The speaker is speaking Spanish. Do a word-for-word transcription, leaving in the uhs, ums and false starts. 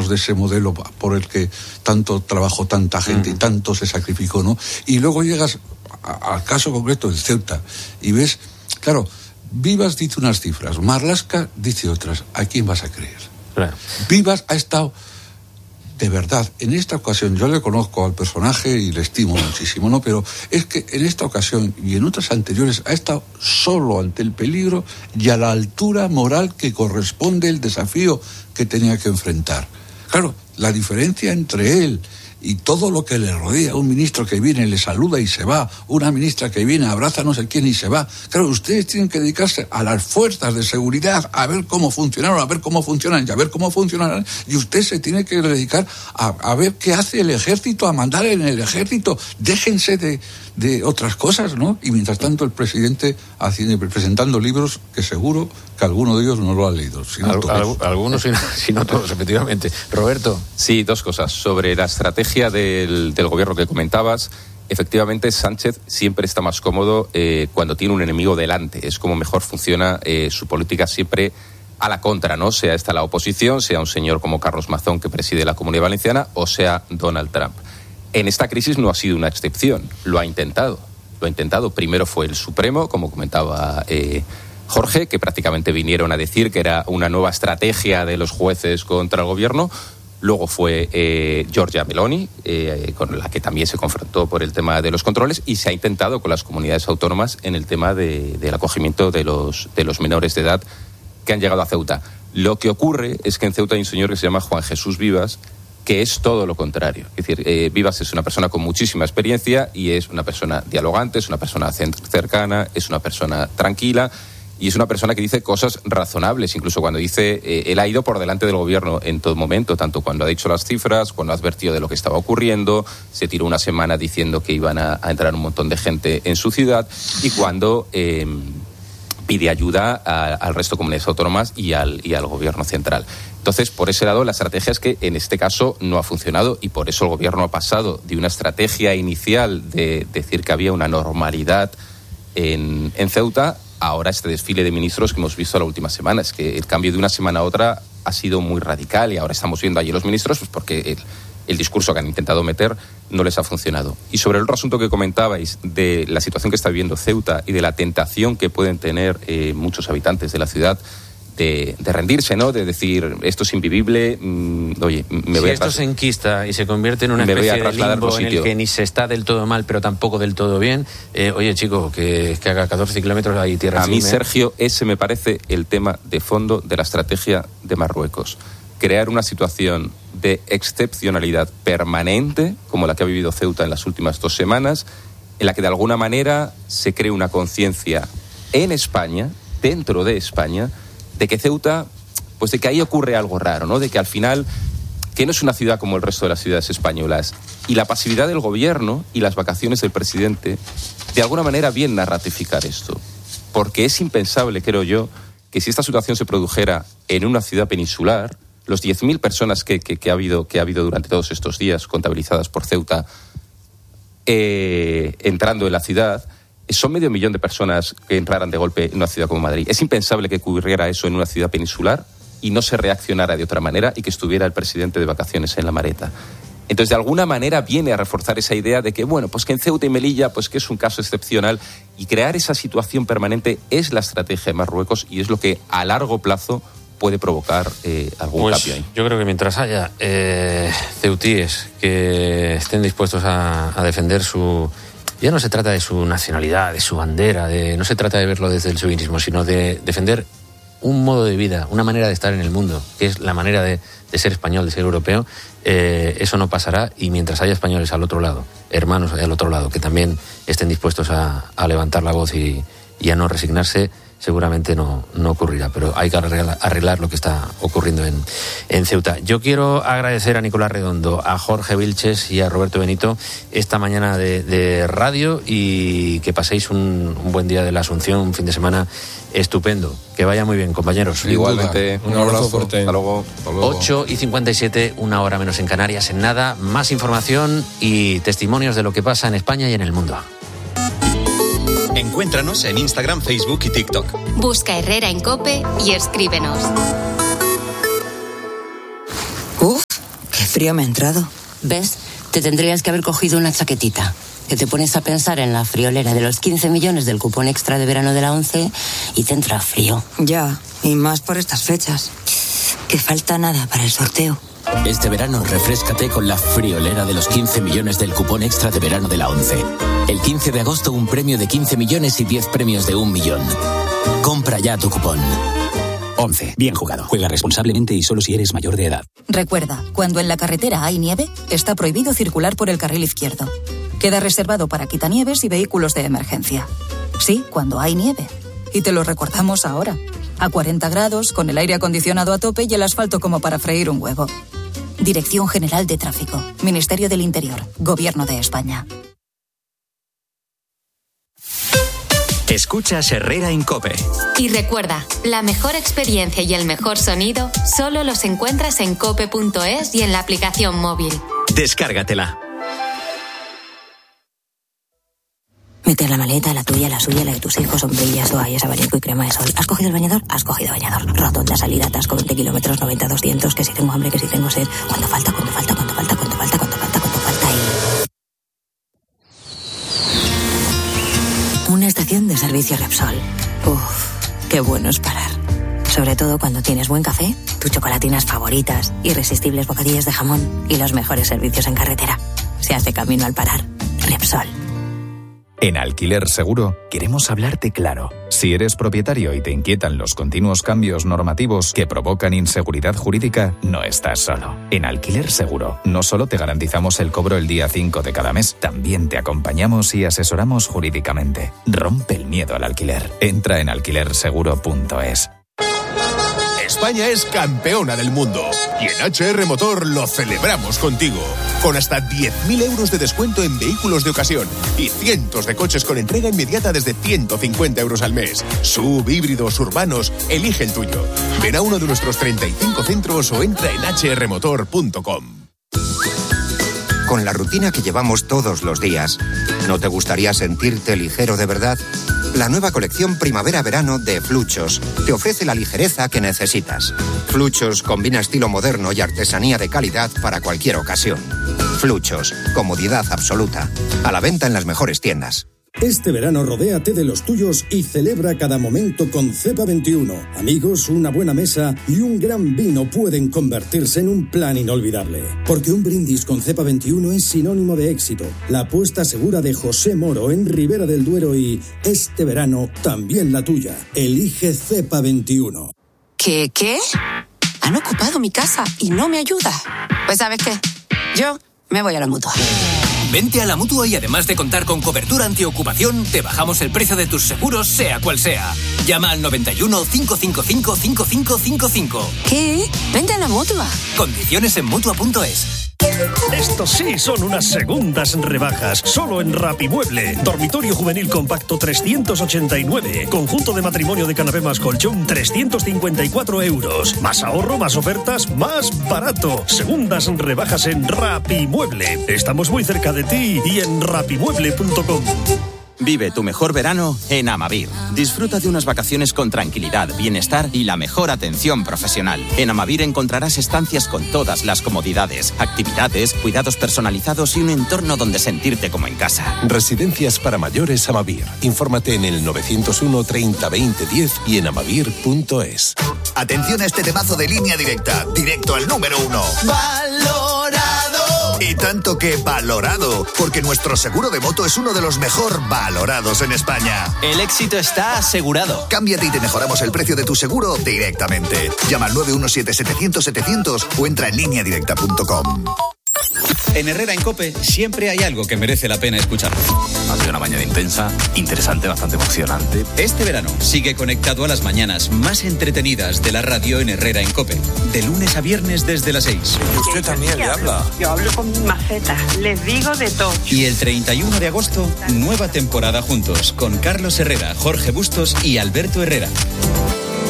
lejos de ese modelo por el que tanto trabajó tanta gente uh-huh. y tanto se sacrificó, ¿no? Y luego llegas a, al caso concreto de Ceuta y ves, claro, Vivas dice unas cifras, Marlaska dice otras. ¿A quién vas a creer? Claro. Vivas ha estado, de verdad, en esta ocasión, yo le conozco al personaje y le estimo muchísimo, ¿no? Pero es que en esta ocasión y en otras anteriores ha estado solo ante el peligro y a la altura moral que corresponde el desafío que tenía que enfrentar. Claro, la diferencia entre él y todo lo que le rodea, un ministro que viene, le saluda y se va, una ministra que viene, abraza a no sé quién y se va. Claro, ustedes tienen que dedicarse a las fuerzas de seguridad, a ver cómo funcionaron, a ver cómo funcionan y a ver cómo funcionarán. Y usted se tiene que dedicar a, a ver qué hace el ejército, a mandar en el ejército. Déjense de, de otras cosas, ¿no? Y mientras tanto el presidente haciendo, presentando libros que seguro que alguno de ellos no lo ha leído. Si no Al, todos. al, algunos, si no, si no todos, efectivamente. Roberto. Sí, dos cosas. Sobre la estrategia del, del gobierno que comentabas, efectivamente Sánchez siempre está más cómodo eh, cuando tiene un enemigo delante. Es como mejor funciona eh, su política siempre a la contra, ¿no? Sea esta la oposición, sea un señor como Carlos Mazón que preside la Comunidad Valenciana o sea Donald Trump. En esta crisis no ha sido una excepción. Lo ha intentado. Lo ha intentado. Primero fue el Supremo, como comentaba eh, Jorge, que prácticamente vinieron a decir que era una nueva estrategia de los jueces contra el gobierno. Luego fue eh, Giorgia Meloni, eh, con la que también se confrontó por el tema de los controles, y se ha intentado con las comunidades autónomas en el tema de, del acogimiento de los, de los menores de edad que han llegado a Ceuta. Lo que ocurre es que en Ceuta hay un señor que se llama Juan Jesús Vivas, que es todo lo contrario. Es decir, eh, Vivas es una persona con muchísima experiencia y es una persona dialogante, es una persona cercana, es una persona tranquila. Y es una persona que dice cosas razonables, incluso cuando dice, eh, él ha ido por delante del gobierno en todo momento, tanto cuando ha dicho las cifras, cuando ha advertido de lo que estaba ocurriendo, se tiró una semana diciendo que iban a, a entrar un montón de gente en su ciudad, y cuando eh, pide ayuda a, al resto de comunidades autónomas y al, y al gobierno central. Entonces, por ese lado, la estrategia es que en este caso no ha funcionado, y por eso el gobierno ha pasado de una estrategia inicial de decir que había una normalidad en, en Ceuta, ahora este desfile de ministros que hemos visto la última semana. Es que el cambio de una semana a otra ha sido muy radical, y ahora estamos viendo allí los ministros pues porque el, el discurso que han intentado meter no les ha funcionado. Y sobre el otro asunto que comentabais de la situación que está viviendo Ceuta y de la tentación que pueden tener eh, muchos habitantes de la ciudad de, de rendirse, ¿no? De decir, esto es invivible, mmm, oye, me si voy a... Si esto se enquista y se convierte en una especie de limbo en el que ni se está del todo mal, pero tampoco del todo bien, eh, oye, chico, que, que haga catorce kilómetros hay tierra firme. A mí, firme. Sergio, ese me parece el tema de fondo de la estrategia de Marruecos. Crear una situación de excepcionalidad permanente, como la que ha vivido Ceuta en las últimas dos semanas, en la que de alguna manera se cree una conciencia en España, dentro de España, de que Ceuta, pues de que ahí ocurre algo raro, ¿no? De que al final, que no es una ciudad como el resto de las ciudades españolas, y la pasividad del gobierno y las vacaciones del presidente, de alguna manera vienen a ratificar esto. Porque es impensable, creo yo, que si esta situación se produjera en una ciudad peninsular, los diez mil personas que, que, que, ha habido, que ha habido durante todos estos días contabilizadas por Ceuta eh, entrando en la ciudad, son medio millón de personas que entraran de golpe en una ciudad como Madrid. Es impensable que ocurriera eso en una ciudad peninsular y no se reaccionara de otra manera y que estuviera el presidente de vacaciones en la Mareta. Entonces, de alguna manera viene a reforzar esa idea de que, bueno, pues que en Ceuta y Melilla, pues que es un caso excepcional, y crear esa situación permanente es la estrategia de Marruecos y es lo que a largo plazo puede provocar eh, algún pues cambio ahí. Yo creo que mientras haya eh, ceutíes que estén dispuestos a, a defender su... Ya no se trata de su nacionalidad, de su bandera, de, no se trata de verlo desde el chauvinismo, sino de defender un modo de vida, una manera de estar en el mundo, que es la manera de, de ser español, de ser europeo. Eh, eso no pasará, y mientras haya españoles al otro lado, hermanos al otro lado, que también estén dispuestos a, a levantar la voz y, y a no resignarse, seguramente no, no ocurrirá, pero hay que arreglar, arreglar lo que está ocurriendo en, en Ceuta. Yo quiero agradecer a Nicolás Redondo, a Jorge Vilches y a Roberto Benito esta mañana de, de radio, y que paséis un, un buen día de la Asunción, un fin de semana estupendo. Que vaya muy bien, compañeros. Igualmente. Un abrazo fuerte. Hasta luego. Hasta luego. ocho y cincuenta y siete, una hora menos en Canarias. En nada, más información y testimonios de lo que pasa en España y en el mundo. Encuéntranos en Instagram, Facebook y TikTok. Busca Herrera en COPE y escríbenos. Uf, qué frío me ha entrado. ¿Ves? Te tendrías que haber cogido una chaquetita. Que te pones a pensar en la friolera de los quince millones del cupón extra de verano de la ONCE y te entra frío. Ya, y más por estas fechas. Que falta nada para el sorteo. Este verano refréscate con la friolera de los quince millones del cupón extra de verano de la ONCE. El quince de agosto un premio de quince millones y diez premios de un millón. Compra ya tu cupón. ONCE. Bien jugado. Juega responsablemente y solo si eres mayor de edad. Recuerda, cuando en la carretera hay nieve, está prohibido circular por el carril izquierdo. Queda reservado para quitanieves y vehículos de emergencia. Sí, cuando hay nieve. Y te lo recordamos ahora. A cuarenta grados, con el aire acondicionado a tope y el asfalto como para freír un huevo. Dirección General de Tráfico. Ministerio del Interior. Gobierno de España. Escuchas Herrera en COPE. Y recuerda, la mejor experiencia y el mejor sonido solo los encuentras en cope punto es y en la aplicación móvil. Descárgatela. Meter la maleta, la tuya, la suya, la de tus hijos, sombrillas, toallas, abanico y crema de sol. ¿Has cogido el bañador? Has cogido bañador. Rotonda, salida, atasco, veinte kilómetros, noventa, doscientos, que si tengo hambre, que si tengo sed. ¿Cuánto falta? ¿Cuánto falta? ¿Cuánto falta? ¿Cuánto falta? ¿Cuánto falta? ¿Cuánto falta? Y... una estación de servicio Repsol. Uf, qué bueno es parar. Sobre todo cuando tienes buen café, tus chocolatinas favoritas, irresistibles bocadillos de jamón y los mejores servicios en carretera. Se hace camino al parar. Repsol. En Alquiler Seguro queremos hablarte claro. Si eres propietario y te inquietan los continuos cambios normativos que provocan inseguridad jurídica, no estás solo. En Alquiler Seguro no solo te garantizamos el cobro el día cinco de cada mes, también te acompañamos y asesoramos jurídicamente. Rompe el miedo al alquiler. Entra en alquiler seguro punto es. España es campeona del mundo y en H R Motor lo celebramos contigo. Con hasta diez mil euros de descuento en vehículos de ocasión y cientos de coches con entrega inmediata desde ciento cincuenta euros al mes. Sub, híbridos, urbanos, elige el tuyo. Ven a uno de nuestros treinta y cinco centros o entra en hache erre motor punto com. Con la rutina que llevamos todos los días, ¿no te gustaría sentirte ligero de verdad? La nueva colección Primavera-Verano de Fluchos te ofrece la ligereza que necesitas. Fluchos combina estilo moderno y artesanía de calidad para cualquier ocasión. Fluchos, comodidad absoluta. A la venta en las mejores tiendas. Este verano rodéate de los tuyos y celebra cada momento con Cepa veintiuno. Amigos, una buena mesa y un gran vino pueden convertirse en un plan inolvidable. Porque un brindis con Cepa veintiuno es sinónimo de éxito. La apuesta segura de José Moro en Ribera del Duero y este verano también la tuya. Elige Cepa veintiuno. ¿Qué, qué? Han ocupado mi casa y no me ayuda. Pues ¿sabes qué? Yo me voy a la Mutua. Vente a la Mutua y además de contar con cobertura antiocupación, te bajamos el precio de tus seguros, sea cual sea. Llama al noventa y uno, cinco cinco cinco, cinco cinco cinco cinco. ¿Qué? Vente a la Mutua. Condiciones en mutua punto es. Estos sí son unas segundas rebajas, solo en Rapimueble. Dormitorio juvenil compacto trescientos ochenta y nueve. Conjunto de matrimonio de canapé más colchón trescientos cincuenta y cuatro euros. Más ahorro, más ofertas, más barato. Segundas rebajas en Rapimueble. Estamos muy cerca de ti y en rapimueble punto com. Vive tu mejor verano en Amavir. Disfruta de unas vacaciones con tranquilidad, bienestar y la mejor atención profesional. En Amavir encontrarás estancias con todas las comodidades, actividades, cuidados personalizados y un entorno donde sentirte como en casa. Residencias para mayores Amavir. Infórmate en el novecientos uno, treinta, veinte, diez y en amavir punto es. Atención a este temazo de Línea Directa, directo al número uno. ¡Valorado! Y tanto que valorado, porque nuestro seguro de moto es uno de los mejor valorados en España. El éxito está asegurado. Cámbiate y te mejoramos el precio de tu seguro directamente. Llama al nueve uno siete, setecientos, setecientos o entra en línea directa punto com. En Herrera en COPE siempre hay algo que merece la pena escuchar. Ha sido una mañana intensa, interesante, bastante emocionante. Este verano sigue conectado a las mañanas más entretenidas de la radio en Herrera en COPE. De lunes a viernes desde las seis. Y usted también le habla. Yo hablo con mi maceta, les digo de todo. Y el treinta y uno de agosto, nueva temporada juntos con Carlos Herrera, Jorge Bustos y Alberto Herrera.